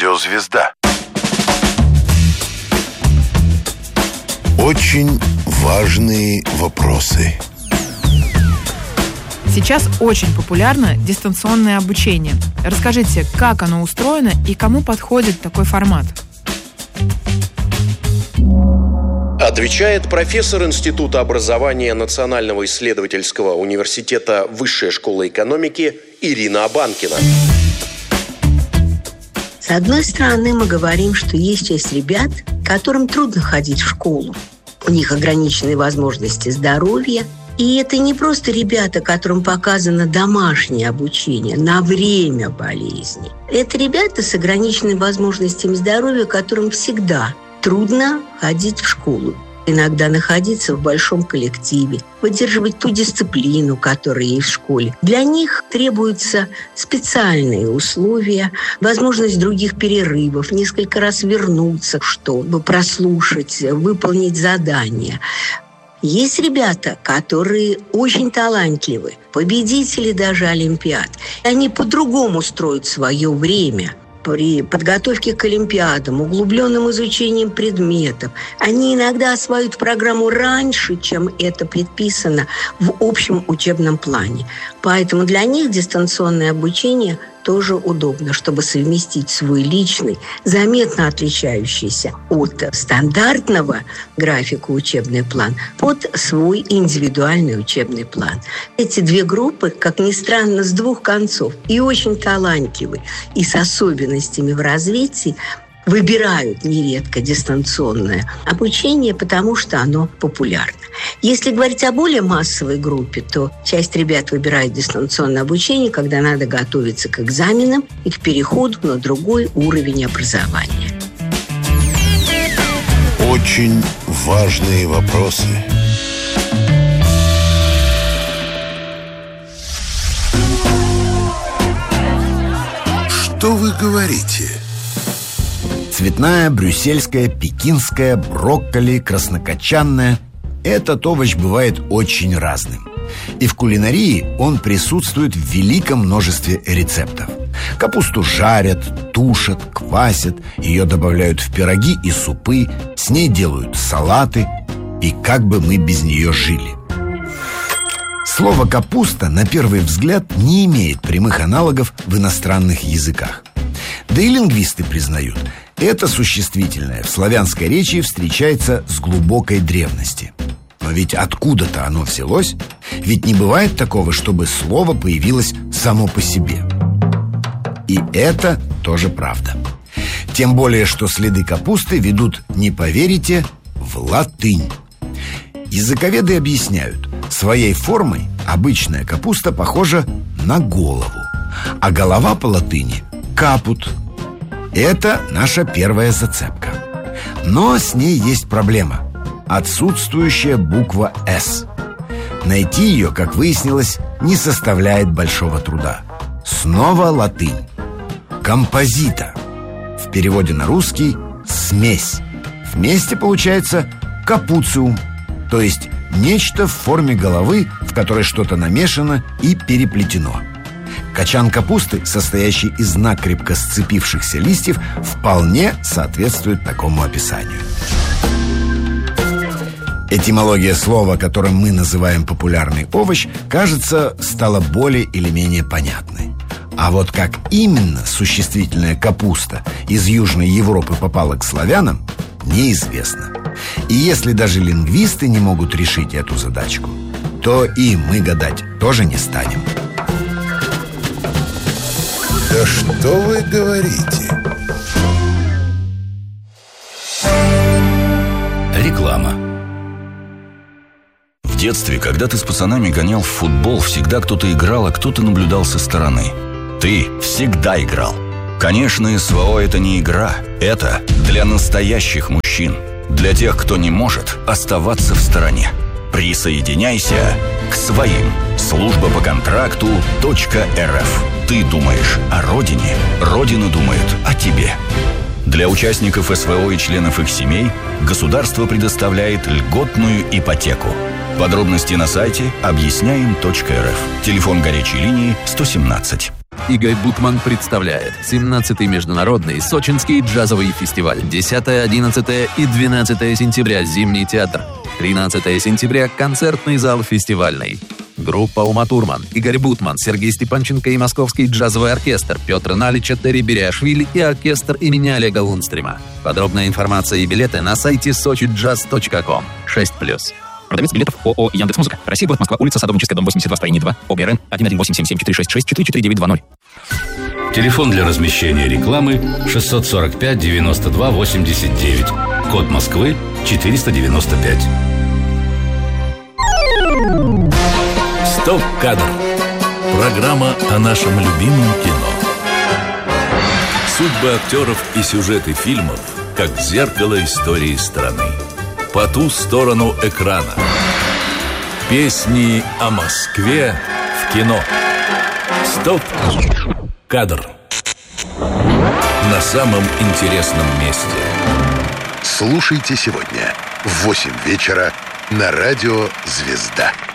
Радиозвезда. Очень важные вопросы. Сейчас очень популярно дистанционное обучение. Расскажите, как оно устроено и кому подходит такой формат? Отвечает профессор Института образования Национального исследовательского университета Высшая школа экономики Ирина Абанкина. С одной стороны, мы говорим, что есть часть ребят, которым трудно ходить в школу. У них ограниченные возможности здоровья. И это не просто ребята, которым показано домашнее обучение на время болезни. Это ребята с ограниченными возможностями здоровья, которым всегда трудно ходить в школу. Иногда находиться в большом коллективе, поддерживать ту дисциплину, которая есть в школе. Для них требуются специальные условия, возможность других перерывов, несколько раз вернуться, чтобы прослушать, выполнить задания. Есть ребята, которые очень талантливы, победители даже олимпиад. Они по-другому строят свое время. При подготовке к олимпиадам, углубленным изучением предметов, они иногда осваивают программу раньше, чем это предписано в общем учебном плане. Поэтому для них дистанционное обучение тоже удобно, чтобы совместить свой личный, заметно отличающийся от стандартного графика учебный план под свой индивидуальный учебный план. Эти две группы, как ни странно, с двух концов и очень талантливы, и с особенностями в развитии, выбирают нередко дистанционное обучение, потому что оно популярно. Если говорить о более массовой группе, то часть ребят выбирает дистанционное обучение, когда надо готовиться к экзаменам и к переходу на другой уровень образования. Очень важные вопросы. Что вы говорите? Цветная, брюссельская, пекинская, брокколи, краснокочанная. Этот овощ бывает очень разным. И в кулинарии он присутствует в великом множестве рецептов. Капусту жарят, тушат, квасят, ее добавляют в пироги и супы, с ней делают салаты. И как бы мы без нее жили? Слово «капуста» на первый взгляд не имеет прямых аналогов в иностранных языках. Да и лингвисты признают, это существительное в славянской речи встречается с глубокой древности. Но ведь откуда-то оно взялось? Ведь не бывает такого, чтобы слово появилось само по себе. И это тоже правда. Тем более, что следы капусты ведут, не поверите, в латынь. Языковеды объясняют, своей формой обычная капуста похожа на голову, а голова по латыни – капут. Это наша первая зацепка. Но с ней есть проблема – отсутствующая буква «С». Найти ее, как выяснилось, не составляет большого труда. Снова латынь. Композита. В переводе на русский – смесь. Вместе получается капуциум, то есть нечто в форме головы, в которой что-то намешано и переплетено. Качан капусты, состоящий из накрепко сцепившихся листьев, вполне соответствует такому описанию. Этимология слова, которым мы называем популярный овощ, кажется, стала более или менее понятной. А вот как именно существительная капуста из Южной Европы попала к славянам, неизвестно. И если даже лингвисты не могут решить эту задачку, то и мы гадать тоже не станем. Да что вы говорите? Реклама. В детстве, когда ты с пацанами гонял в футбол, всегда кто-то играл, а кто-то наблюдал со стороны. Ты всегда играл. Конечно, СВО – это не игра. Это для настоящих мужчин. Для тех, кто не может оставаться в стороне. Присоединяйся к своим. Служба по контракту .рф. Ты думаешь о родине, Родина думает о тебе. Для участников СВО и членов их семей государство предоставляет льготную ипотеку. Подробности на сайте объясняем.рф. Телефон горячей линии 117. Игорь Бутман представляет 17-й международный сочинский джазовый фестиваль. 10, 11 и 12 сентября Зимний театр. 13 сентября концертный зал фестивальный. Группа Ума Турман, Игорь Бутман, Сергей Степанченко и Московский джазовый оркестр, Петр Налича, Терри Бериашвили и оркестр имени Олега Лунстрима. Подробная информация и билеты на сайте sochijazz.com. 6+. Продавец билетов ООО «Яндекс.Музыка». Россия, город Москва, улица Садовническая, дом 82, строение 2, ОБРН 1187746644920. Телефон для размещения рекламы 645 92 89. Код Москвы 495. Стоп-кадр. Программа о нашем любимом кино. Судьбы актеров и сюжеты фильмов, как зеркало истории страны. По ту сторону экрана. Песни о Москве в кино. Стоп-кадр. На самом интересном месте. Слушайте сегодня в 8 вечера на радио «Звезда».